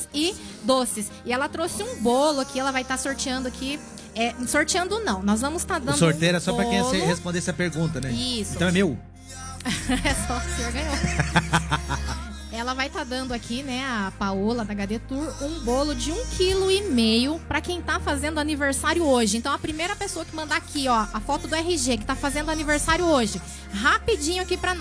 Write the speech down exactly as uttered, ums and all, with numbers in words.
e doces. E ela trouxe um bolo aqui, ela vai estar sorteando aqui. É, sorteando não, nós vamos estar dando O sorteio um era só pra bolo. quem responder essa pergunta, né? Isso. Então é meu. É só o senhor ganhou. Ela vai estar dando aqui, né, a Paola da H D Tour, um bolo de um quilo e meio pra quem tá fazendo aniversário hoje. Então a primeira pessoa que mandar aqui, ó, a foto do R G que tá fazendo aniversário hoje, rapidinho aqui pra nós.